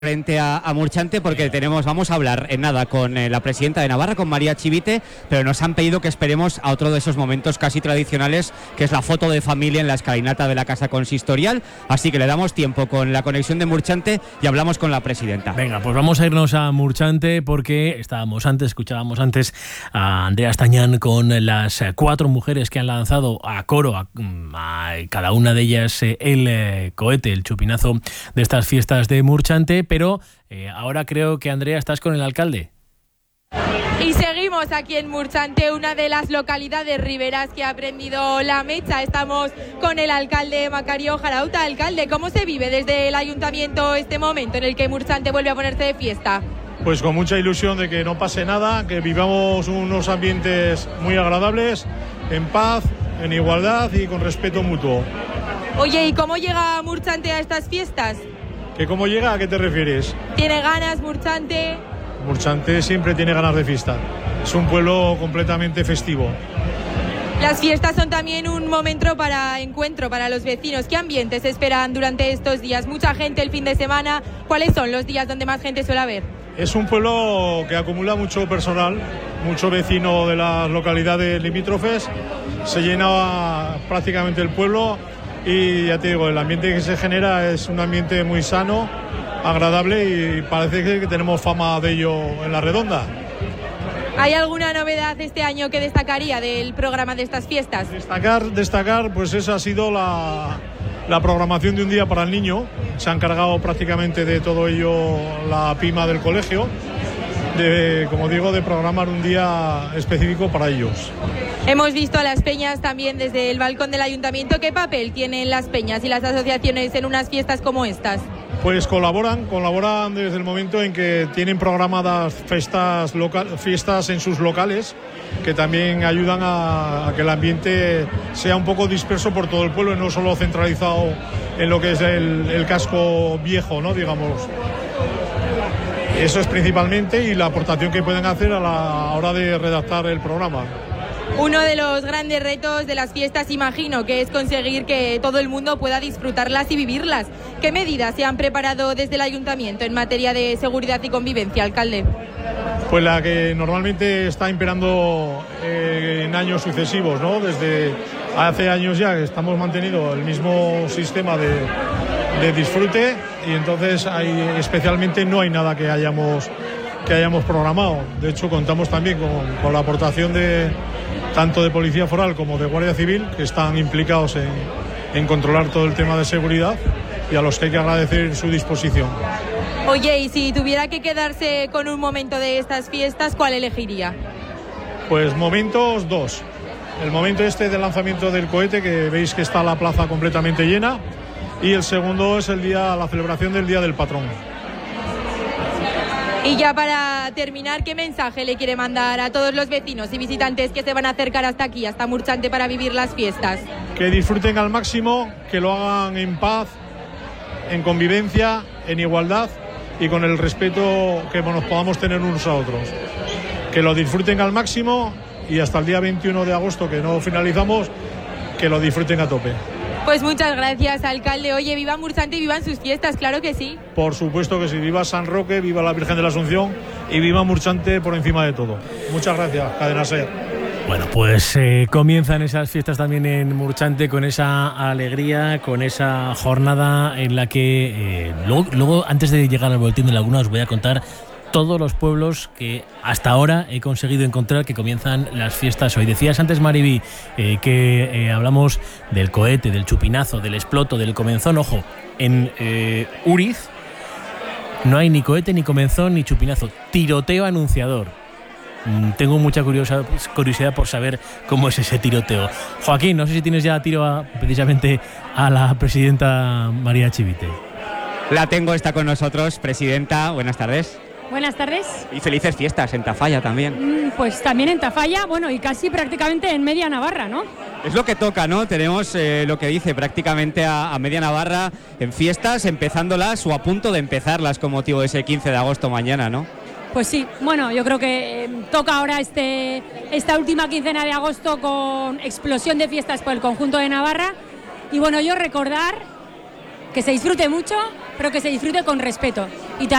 frente a Murchante porque vamos a hablar en nada con la presidenta de Navarra, con María Chivite, pero nos han pedido que esperemos a otro de esos momentos casi tradicionales, que es la foto de familia en la escalinata de la Casa Consistorial, así que le damos tiempo con la conexión de Murchante y hablamos con la presidenta. Venga, pues vamos a irnos a Murchante porque escuchábamos antes a Andrea Estañán con las 4 mujeres que han lanzado a coro, a cada una de ellas el cohete, el chupinazo de estas fiestas de Murchante. Pero ahora creo que, Andrea, estás con el alcalde. Y seguimos aquí en Murchante, una de las localidades riberas que ha prendido la mecha. Estamos con el alcalde Macario Jarauta. Alcalde, ¿cómo se vive desde el ayuntamiento este momento en el que Murchante vuelve a ponerse de fiesta? Pues con mucha ilusión de que no pase nada, que vivamos unos ambientes muy agradables, en paz, en igualdad y con respeto mutuo. Oye, ¿y cómo llega Murchante a estas fiestas? ¿Que cómo llega? ¿A qué te refieres? ¿Tiene ganas Murchante? Murchante siempre tiene ganas de fiesta. Es un pueblo completamente festivo. Las fiestas son también un momento para encuentro para los vecinos. ¿Qué ambientes esperan durante estos días? Mucha gente el fin de semana. ¿Cuáles son los días donde más gente suele haber? Es un pueblo que acumula mucho personal, mucho vecino de las localidades limítrofes. Se llena prácticamente el pueblo. Y ya te digo, el ambiente que se genera es un ambiente muy sano, agradable y parece que tenemos fama de ello en la redonda. ¿Hay alguna novedad este año que destacaría del programa de estas fiestas? Destacar, pues esa ha sido la programación de un día para el niño. Se ha encargado prácticamente de todo ello la PIMA del colegio, como digo, de programar un día específico para ellos. Hemos visto a las peñas también desde el balcón del ayuntamiento. ¿Qué papel tienen las peñas y las asociaciones en unas fiestas como estas? Pues colaboran desde el momento en que tienen programadas fiestas en sus locales, que también ayudan a que el ambiente sea un poco disperso por todo el pueblo y no solo centralizado en lo que es el casco viejo, ¿no? Digamos. Eso es principalmente, y la aportación que pueden hacer a la hora de redactar el programa. Uno de los grandes retos de las fiestas, imagino, que es conseguir que todo el mundo pueda disfrutarlas y vivirlas. ¿Qué medidas se han preparado desde el ayuntamiento en materia de seguridad y convivencia, alcalde? Pues la que normalmente está imperando en años sucesivos, ¿no? Desde hace años ya que estamos manteniendo el mismo sistema de disfrute, y entonces especialmente no hay nada que hayamos programado. De hecho, contamos también con la aportación tanto de Policía Foral como de Guardia Civil, que están implicados en controlar todo el tema de seguridad, y a los que hay que agradecer su disposición. Oye, y si tuviera que quedarse con un momento de estas fiestas, ¿cuál elegiría? Pues momentos dos. El momento del lanzamiento del cohete, que veis que está la plaza completamente llena, y el segundo es la celebración del Día del Patrón. Y ya para terminar, ¿qué mensaje le quiere mandar a todos los vecinos y visitantes que se van a acercar hasta aquí, hasta Murchante, para vivir las fiestas? Que disfruten al máximo, que lo hagan en paz, en convivencia, en igualdad y con el respeto que nos podamos tener unos a otros. Que lo disfruten al máximo, y hasta el día 21 de agosto, que no finalizamos, que lo disfruten a tope. Pues muchas gracias, alcalde. Oye, viva Murchante y vivan sus fiestas, claro que sí. Por supuesto que sí. Viva San Roque, viva la Virgen de la Asunción y viva Murchante por encima de todo. Muchas gracias, Cadena SER. Bueno, pues comienzan esas fiestas también en Murchante, con esa alegría, con esa jornada en la que luego, antes de llegar al boletín de Laguna, os voy a contar todos los pueblos que hasta ahora he conseguido encontrar que comienzan las fiestas hoy. Decías antes, Mariví, que hablamos del cohete, del chupinazo, del exploto, del comenzón. Ojo, en Uriz no hay ni cohete, ni comenzón, ni chupinazo. Tiroteo anunciador. Tengo mucha curiosidad por saber cómo es ese tiroteo. Joaquín, no sé si tienes ya tiro precisamente a la presidenta María Chivite. La tengo, está con nosotros. Presidenta, buenas tardes. Buenas tardes. Y felices fiestas en Tafalla también. Pues también en Tafalla, bueno, y casi prácticamente en media Navarra, ¿no? Es lo que toca, ¿no? Tenemos lo que dice prácticamente a media Navarra en fiestas, empezándolas o a punto de empezarlas con motivo de ese 15 de agosto mañana, ¿no? Pues sí, bueno, yo creo que toca ahora esta última quincena de agosto con explosión de fiestas por el conjunto de Navarra. Y bueno, yo recordar que se disfrute mucho, pero que se disfrute con respeto. Y